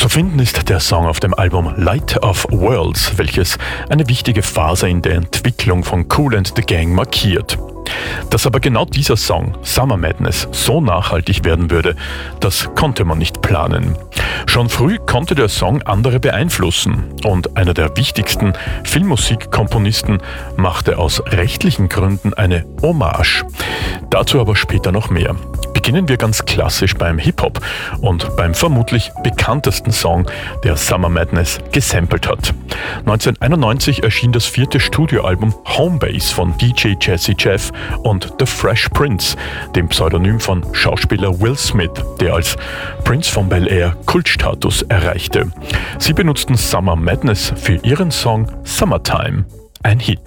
Zu finden ist der Song auf dem Album Light of Worlds, welches eine wichtige Phase in der Entwicklung von Kool and the Gang markiert. Dass aber genau dieser Song, Summer Madness, so nachhaltig werden würde, das konnte man nicht planen. Schon früh konnte der Song andere beeinflussen und einer der wichtigsten Filmmusikkomponisten machte aus rechtlichen Gründen eine Hommage. Dazu aber später noch mehr. Beginnen wir ganz klassisch beim Hip-Hop und beim vermutlich bekanntesten Song, der Summer Madness gesampelt hat. 1991 erschien das 4. Studioalbum Homebase von DJ Jazzy Jeff und The Fresh Prince, dem Pseudonym von Schauspieler Will Smith, der als Prince von Bel-Air Kultstatus erreichte. Sie benutzten Summer Madness für ihren Song Summertime, ein Hit.